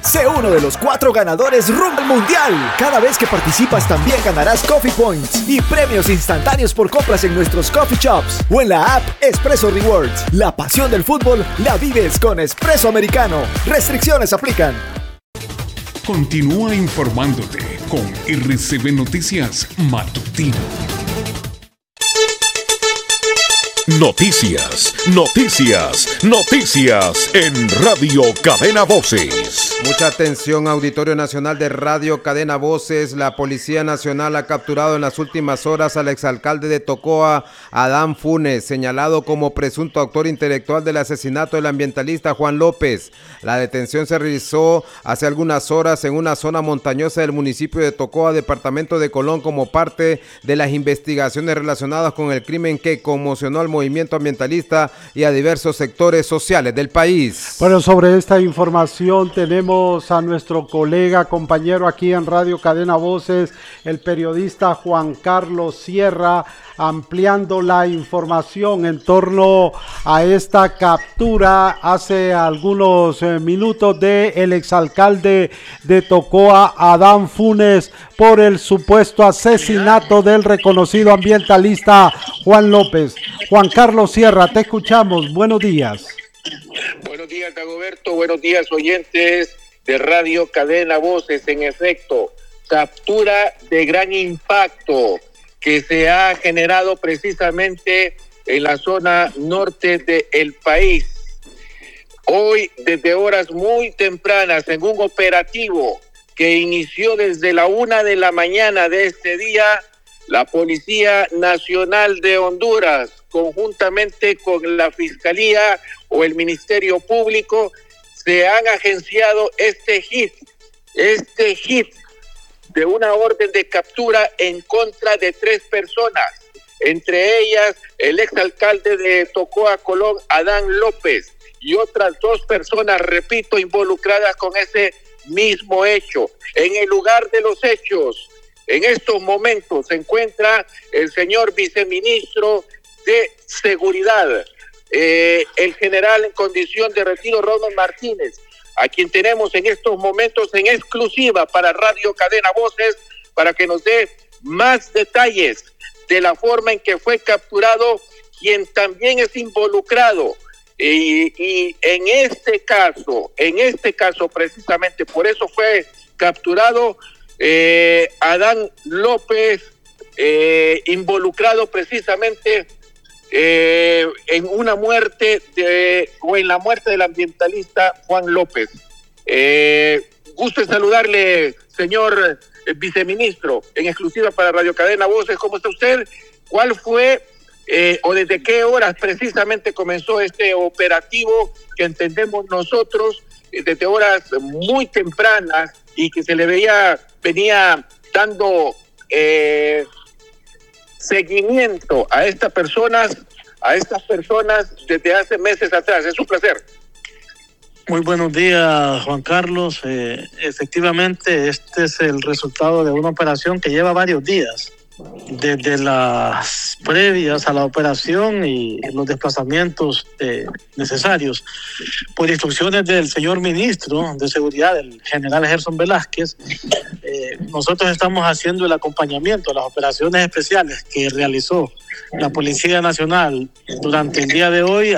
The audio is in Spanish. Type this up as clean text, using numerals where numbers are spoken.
Sé uno de los 4 ganadores rumbo al mundial. Cada vez que participas también ganarás Coffee Points y premios instantáneos por compras en nuestros coffee shops o en la app Espresso Rewards. La pasión del fútbol la vives con Espresso Americano. Restricciones aplican. Continúa informándote con RCB Noticias Matutino. Noticias, noticias, noticias en Radio Cadena Voces. Mucha atención, Auditorio Nacional de Radio Cadena Voces. La Policía Nacional ha capturado en las últimas horas al exalcalde de Tocoa, Adán Funes, señalado como presunto autor intelectual del asesinato del ambientalista Juan López. La detención se realizó hace algunas horas en una zona montañosa del municipio de Tocoa, departamento de Colón, como parte de las investigaciones relacionadas con el crimen que conmocionó al movimiento ambientalista y a diversos sectores sociales del país. Bueno, sobre esta información tenemos a nuestro colega, compañero aquí en Radio Cadena Voces, el periodista Juan Carlos Sierra, ampliando la información en torno a esta captura hace algunos minutos del exalcalde de Tocoa, Adán Funes, por el supuesto asesinato del reconocido ambientalista Juan López. Juan Carlos Sierra, te escuchamos. Buenos días. Buenos días, Dagoberto. Buenos días, oyentes de Radio Cadena Voces. En efecto, captura de gran impacto que se ha generado precisamente en la zona norte del país. Hoy, desde horas muy tempranas, en un operativo que inició desde la 1 de la mañana de este día, la Policía Nacional de Honduras, conjuntamente con la Fiscalía o el Ministerio Público, se han agenciado este hit de una orden de captura en contra de 3 personas, entre ellas el exalcalde de Tocoa, Colón, Adán López, y otras 2 personas, repito, involucradas con ese mismo hecho. En el lugar de los hechos, en estos momentos, se encuentra el señor viceministro de Seguridad, el general en condición de retiro, Ronald Martínez, a quien tenemos en estos momentos en exclusiva para Radio Cadena Voces, para que nos dé más detalles de la forma en que fue capturado quien también es involucrado. Y en este caso precisamente, por eso fue capturado Adán López, involucrado precisamente en una muerte en la muerte del ambientalista Juan López. Gusto en saludarle, señor viceministro, en exclusiva para Radio Cadena Voces. ¿Cómo está usted? ¿Cuál fue o desde qué horas precisamente comenzó este operativo que entendemos nosotros desde horas muy tempranas y que se le venía dando seguimiento a estas personas desde hace meses atrás? Es un placer. Muy buenos días, Juan Carlos. Efectivamente, este es el resultado de una operación que lleva varios días, desde las previas a la operación y los desplazamientos necesarios. Por instrucciones del señor ministro de Seguridad, el general Gerson Velázquez, nosotros estamos haciendo el acompañamiento a las operaciones especiales que realizó la Policía Nacional durante el día de hoy